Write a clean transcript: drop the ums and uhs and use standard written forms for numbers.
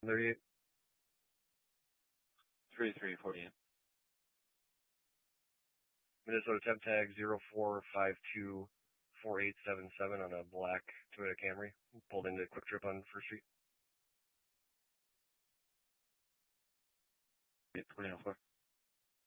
38. 3348. Minnesota temp tag 04524877 on a black Toyota Camry. Pulled into Quick Trip on First Street. 2004.